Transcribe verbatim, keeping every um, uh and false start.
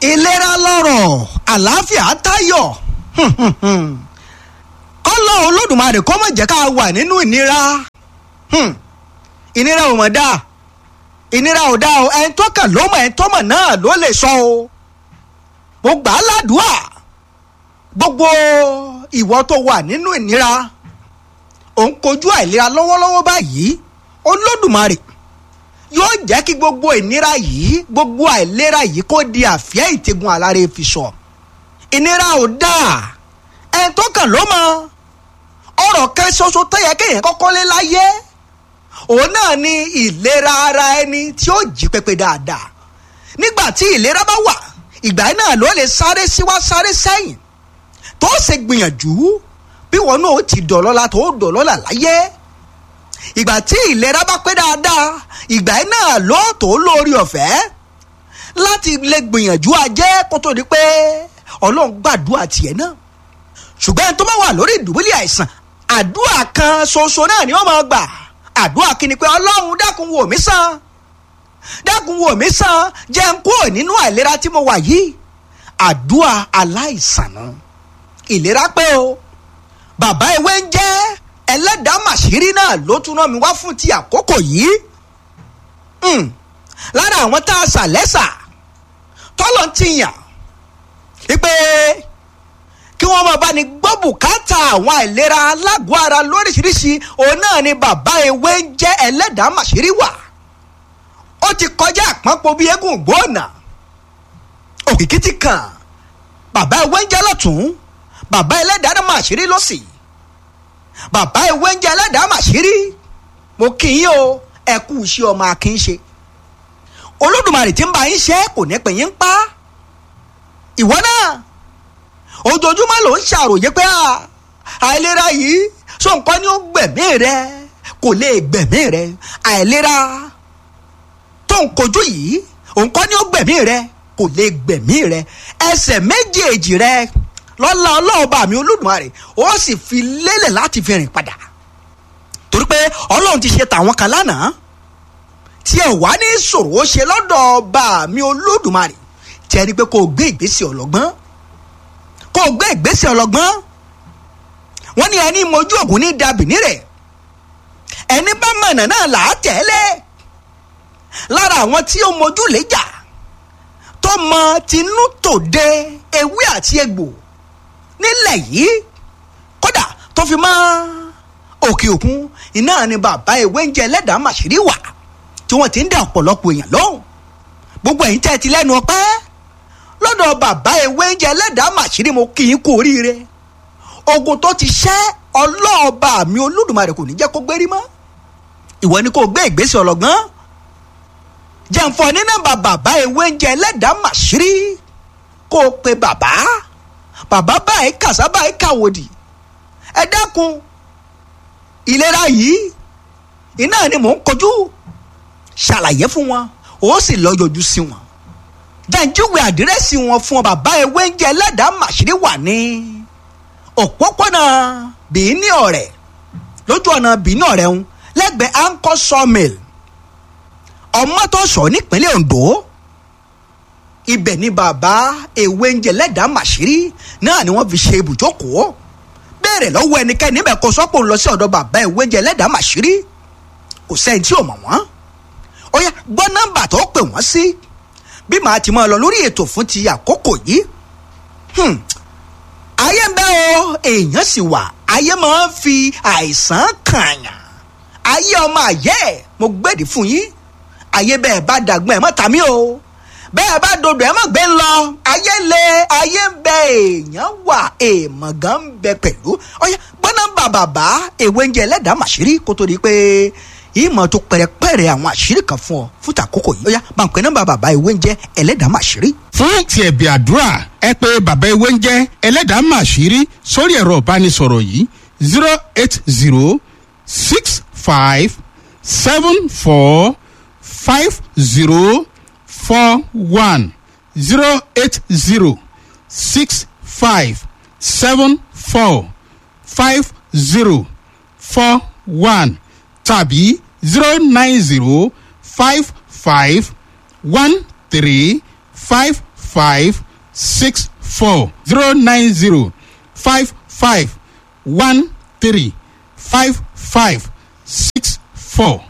ìlera lọ́rọ̀ àlàáfíà tayọ̀ kọ́lọ́ olódùmarè kó má jẹ́ ká wà nínú ìnira ìnira ò mọ̀ dáa ìnira ò dáa o ẹni tó kàn ló mọ̀ ẹni tó mọ̀ náà ló lè sọ o mo gbà á ládùúà gbogbo ìwọ tó wà nínú ìnira ò ń kojú àìlera lọ́wọ́lọ́wọ́ báyìí olódùmarè yóò jẹ́ kí gbogbo ìnira yìí gbogbo àìlera yìí kó di àfíà ìtẹ̀gùn alárè fi sọ ìnira ò dáa ẹni tó kàn ló mọ̀ ọ̀rọ̀ kan ṣoṣo tó yẹ kéèyàn kọ́kọ́ lé láyé òun náà ni ìlera ara ẹni tí ó jí pépé dáadáa nígbà tí ìlera bá wà ìgbà náà ló lè sáré síwá sáré sẹ́yìn tó ṣe gbìyànjú bí wọn náà ó ti dọ̀lọ́lá tó dọ̀lọ́lá láyé ìgbà tí ìlera bá pé dáadáa ìgbà náà ló tó lórí ọ̀fẹ́ láti lè gbìyànjú ajé kó tó di pé ọlọ́run gbàdúrà tiẹ̀ náà ṣùgbọ́n ẹni tó bá wà lórí ìdùbúlẹ̀ àìsàn àdúrà kan ṣoṣo náà ni wọ́n máa gbà àdúrà kí ni pé ọlọ́run dákun wò mí sàn dákun wò mí sàn jẹ́ n kúrò nínú àìlera tí mo wà yìí àdúrà aláìsàn náà ìlera pé o bàbá ewé ń jẹ́ ẹlẹ́dàá màṣírí náà ló tún rán mi wá fún ti àkókò yìí lára àwọn tá a sà lẹ́sà tọ́lọ̀ ti yàn wípé kí wọ́n máa bá ní gbọ́ bùkátà àwọn àìlera alágọ̀ ara lóríṣiríṣi òun náà ni bàbá ewé ń jẹ́ ẹlẹ́dàá màṣírí wà ó ti kọjá àpọ́npọ̀ bí eégún gbóònà òkìkí ti kàn bàbá ewé ń jẹ́ lọ́tún bàbá ẹlẹ́dàá màṣírí lọ́sì bàbá ewé ń jẹ́ ẹlẹ́dàá màṣírí mo kì í o ẹ kú iṣẹ́ ọmọ akin ṣe olódùmarè tí ń bá yín ṣe kò ní pè yín ń pa ìwọ náà ojoojúmọ́ ló ń ṣàròyé pé àìlera yìí sọ nǹkan ni ó gbẹ̀mí rẹ kò lè gbẹ̀mí rẹ àìlera tó ń kojú yìí nǹkan ni ó gbẹ̀mí rẹ kò lè gbẹ̀mí rẹ ẹsẹ̀ méjèèjì rẹ lọ́lá ọlọ́ọ̀bá mi olódùmarè ó sì fi lélẹ̀ láti fi rìn padà torí pé ọlọ́run ti ṣe tàwọn kan lánàá tí ẹ wá ní ìṣòro ó ṣe lọ́dọ̀ ọba mi olódùmarè tí ẹ rí pé kó o gbé ìgbésẹ̀ ọlọ́gbọ́n kó o gbé ìgbésẹ̀ ọlọ́gbọ́n wọ́n ní ẹni mojú ògùn ní dàbìní rẹ̀ ẹni bá mọ̀nà náà là á tẹ̀lé lára àwọn tí ó mojú léjà tó mọ tinú tòde ewé àti egbò nílẹ̀ yìí kódà tó fi mọ́ òkè òkun iná ni bàbá ewé ń jẹ́ ẹlẹ́dàá màṣírí wà tí wọ́n ti ń dá ọ̀pọ̀lọpọ̀ èèyàn lóhùn gbogbo ẹ̀yin tẹ́ ẹ ti lẹ́nu ọpẹ́ lọ́dọ̀ bàbá ewé ń jẹ́ ẹlẹ́dàá màṣírí mo kì í kú oríire ogun tó ti ṣẹ́ ọlọ́ọ̀bà mi olódùmarè kò ní jẹ́ kó gbérí mọ́ ìwọ ni kò gbé ìgbésẹ̀ ọlọ́gbọ́n jẹ̀ǹfọ̀ ní nọ́mbà bàbá ewé ń jẹ́ ẹlẹ́dàá màṣírí kó o pe bàbá bàbá báyìí kàṣá báyìí kàwòdì ẹ dákun ìlera yìí iná ni mò ń kojú ṣàlàyé fún wọn ó sì lọ yọjú sí wọn jẹ́njúwe àdírẹ́sì wọn fún ọ bàbá ewé ń jẹ́ ẹlẹ́dàá màṣírí wà ní òpópónà bìíní ọ̀rẹ́ lójú ọ̀nà bìíní ọ̀rẹ́ ń lẹ́gbẹ̀ẹ́ anchor sawmill ọmọtọ́sọ nípínlẹ̀ Ondo ibẹ̀ ni bàbá ewé ń jẹ́ ẹlẹ́dàá màṣírí náà ni wọ́n fi ṣe ibùjókòó béèrè lọ́wọ́ ẹnikẹ́ni níbẹ̀ kó sọ́pọ̀ ń lọ sí ọ̀dọ̀ bàbá ewé ń jẹ́ ẹlẹ́dàá màṣírí kò sẹ́ni tí ò mọ̀ wọ́n ó yá gbọ́ nọ́mbà tó pè wọ́n sí bí màá ti máa lọ lórí ètò fún ti àkókò yìí ayé ń bẹ o èèyàn sì wà ayé máa ń fi àìsàn kààyàn ayé ọmọ àyẹ́ mo gbèdì fún yín ayé bẹ́ẹ̀ bá dàgbọ́n ẹ̀ mọ́ tàmí o bẹ́ẹ̀ bá dodo ẹ̀ mọ́ gbé ń lọ ayé le ayé ń bẹ èèyàn wà èèmọ̀ gan ń bẹ pẹ̀lú ọ̀yá gbọ́nà bàbàbà ewé ń jẹ́ ẹlẹ́dàá màṣírí kó tó di pé ìmọ̀ tó pẹ̀rẹ̀pẹ̀rẹ̀ àwọn àṣírí kan fún ọ fún tàkókò yìí. ó yá bá ń pè nọ́mbà bàbá ewé ń jẹ́ ẹlẹ́dàá màṣírí. fún ti ẹ̀bì àdúrà ẹ pè bàbá ewé ń jẹ́ ẹlẹ́dàá màṣírí sórí ẹ̀rọ ìbánisọ̀rọ̀ yìí zero eight zero six five seven four five zero four one zero eight zero six five seven four five zero four one tàbí zero nine zero five five one three five five six four zero nine zero five five one three five five six four.